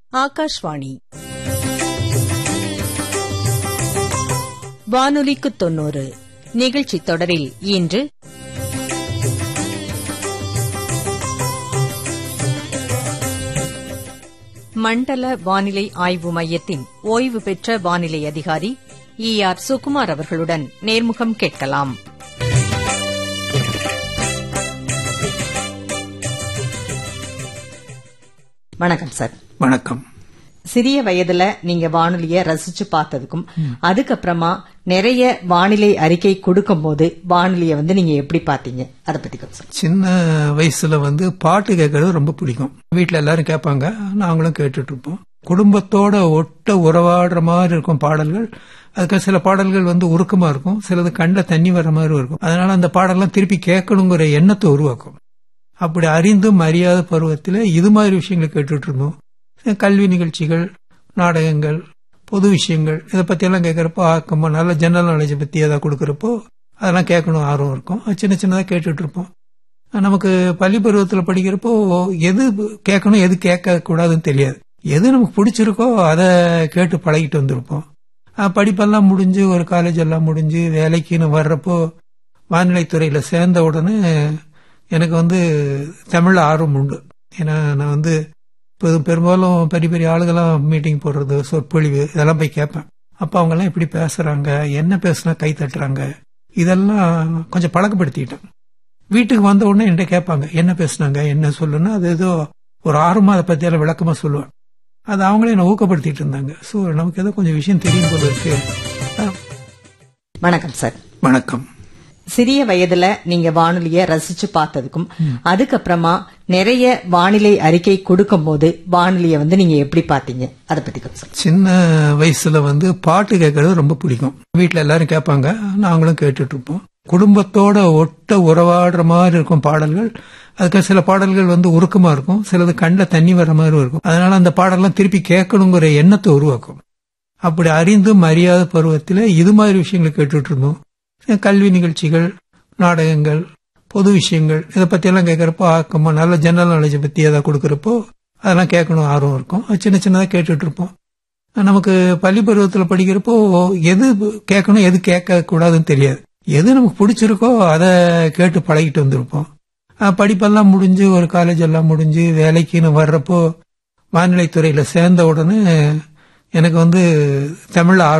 ஆகாஷ்வாணி வானொலிக்கு 90 நிகழ்ச்சி தொடரில் இன்று மண்டல வானிலை ஆய்வு மையத்தின் ஓய்வு பெற்ற வானிலை அதிகாரி ER சுகுமார் அவர்களுடன் நேர்முகம் கேட்கலாம். வணக்கம் சார். வணக்கம். சிறிய வயதுல நீங்க வானொலிய ரசிச்சு பார்த்ததுக்கும் அதுக்கப்புறமா நிறைய வானிலை அறிக்கை கொடுக்கும் போது வானொலிய நீங்க எப்படி பாத்தீங்க, அத பத்தி கொஞ்சம். சின்ன வயசுல பாட்டு கேட்கறது ரொம்ப பிடிக்கும். வீட்டுல எல்லாரும் கேட்பாங்க, நாங்களும் கேட்டுட்டு இருப்போம். குடும்பத்தோட ஒட்ட உறவாடுற மாதிரி இருக்கும் பாடல்கள். அதுக்கு சில பாடல்கள் உருக்கமா இருக்கும், சிலது கண்ட தண்ணி வர்ற மாதிரி இருக்கும். அதனால அந்த பாடல்லாம் திருப்பி கேட்கணுங்கிற எண்ணத்தை உருவாக்கும். அப்படி அறிந்தும் அறியாத பருவத்தில் இது மாதிரி விஷயங்களை கேட்டுட்டு இருந்தோம். கல்வி நிகழ்ச்சிகள், நாடகங்கள், பொது விஷயங்கள், இதை பத்தி எல்லாம் கேட்கறப்போ ஆக்கமா நல்ல ஜெனரல் நாலேஜ் பத்தி ஏதாவது கொடுக்கறப்போ அதெல்லாம் கேட்கணும் ஆர்வம் இருக்கும். சின்ன சின்னதா கேட்டுட்டு இருப்போம். நமக்கு பள்ளி பருவத்தில் படிக்கிறப்போ எது கேட்கணும் எது கேட்க கூடாதுன்னு தெரியாது. எது நமக்கு பிடிச்சிருக்கோ அதை கேட்டு பழகிட்டு வந்திருப்போம். படிப்பெல்லாம் முடிஞ்சு ஒரு காலேஜ் எல்லாம் முடிஞ்சு வேலைக்குன்னு வர்றப்போ வானிலைத்துறையில சேர்ந்த உடனே எனக்கு தமிழ்ல ஆர்வம் உண்டு. ஏன்னா நான் பெரும்பாலும் பெரிய பெரிய ஆளுகெல்லாம் மீட்டிங் போடுறது, சொற்பொழிவு, இதெல்லாம் போய் கேட்பேன். அப்ப அவங்க எல்லாம் எப்படி பேசுறாங்க, என்ன பேசுனா கை தட்டுறாங்க, இதெல்லாம் கொஞ்சம் பழக்கப்படுத்திட்டேன். வீட்டுக்கு வந்த உடனே என்கிட்ட கேட்பாங்க, என்ன பேசுனாங்க, என்ன சொல்லுன்னா அது ஏதோ ஒரு ஆர்வமா அதை பத்தி எல்லாம் விளக்கமா சொல்லுவேன். அது அவங்களே என்ன ஊக்கப்படுத்திட்டு இருந்தாங்க. சோ நமக்கு ஏதோ கொஞ்சம் விஷயம் தெரியும் போல இருக்கு. வணக்கம் சார். வணக்கம். சிறிய வயதுல நீங்க வானொலிய ரசிச்சு பார்த்ததுக்கும் அதுக்கப்புறமா நிறைய வானிலை அறிக்கை கொடுக்கும் போது வானொலிய நீங்க எப்படி பாத்தீங்க, அத பத்தி கொஞ்சம். சின்ன வயசுல பாட்டு கேட்கறது ரொம்ப பிடிக்கும். வீட்டுல எல்லாரும் கேட்பாங்க, நாங்களும் கேட்டுட்டு இருப்போம். குடும்பத்தோட ஒட்ட உறவாடுற மாதிரி இருக்கும் பாடல்கள். அதுக்கு சில பாடல்கள் உருக்கமா இருக்கும், சிலது கண்ட தண்ணி வர்ற மாதிரி இருக்கும். அதனால அந்த பாடல்லாம் திருப்பி கேட்கணுங்கிற எண்ணத்தை உருவாக்கும். அப்படி அறிந்தும் அறியாத பருவத்தில் இது மாதிரி விஷயங்களை கேட்டுட்டு இருந்தோம். கல்வி நிகழ்ச்சிகள், நாடகங்கள், பொது விஷயங்கள், இதை பத்தி எல்லாம் கேட்கறப்போ ஆக்கமா நல்ல ஜெனரல் நாலேஜ் பத்தி ஏதாவது கொடுக்கறப்போ அதெல்லாம் கேட்கணும் ஆர்வம் இருக்கும். சின்ன சின்னதா கேட்டுட்டு இருப்போம். நமக்கு பள்ளி பருவத்தில் படிக்கிறப்போ எது கேட்கணும் எது கேட்க கூடாதுன்னு தெரியாது. எது நமக்கு பிடிச்சிருக்கோ அதை கேட்டு பழகிட்டு வந்திருப்போம். படிப்பெல்லாம் முடிஞ்சு ஒரு காலேஜ் எல்லாம் முடிஞ்சு வேலைக்குன்னு வர்றப்போ வானிலைத்துறையில சேர்ந்த உடனே எனக்கு தமிழ்ல